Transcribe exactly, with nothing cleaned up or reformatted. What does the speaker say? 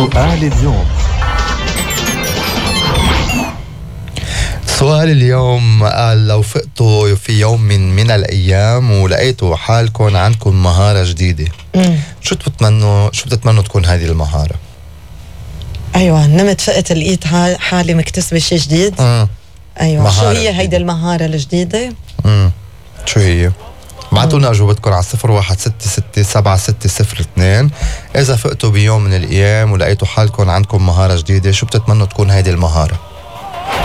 سؤال اليوم. سؤال اليوم قال: لو فقتوا في يوم من من الأيام ولقيتوا حالكم عندكم مهارة جديدة، مم. شو بتتمنوا شو بتتمنوا تكون هذه المهارة؟ ايوه، نمت فقت لقيت حالي مكتسبة شيء جديد. مم. ايوه، شو هي جديدة. هيدي المهارة الجديدة؟ امم شو هي؟ بعتونا اجوبتكم على صفر واحد ستة ستة سبعة ستة صفر اثنين. اذا فقتوا بيوم من الايام ولقيتوا حالكم عندكم مهارة جديدة، شو بتتمنوا تكون هيدي المهارة؟